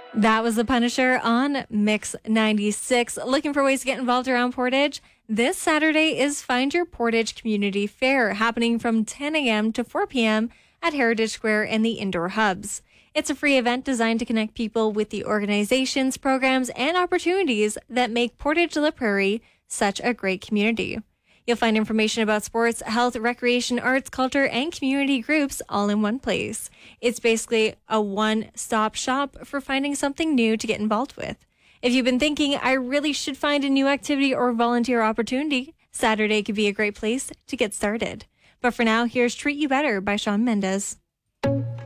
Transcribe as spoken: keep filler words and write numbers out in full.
That was The Punisher on Mix ninety-six. Looking for ways to get involved around Portage? This Saturday is Find Your Portage Community Fair, happening from ten a.m. to four p.m. at Heritage Square and the Indoor Hubs. It's a free event designed to connect people with the organizations, programs, and opportunities that make Portage La Prairie such a great community. You'll find information about sports, health, recreation, arts, culture, and community groups all in one place. It's basically a one-stop shop for finding something new to get involved with. If you've been thinking, I really should find a new activity or volunteer opportunity, Saturday could be a great place to get started. But for now, here's Treat You Better by Shawn Mendes.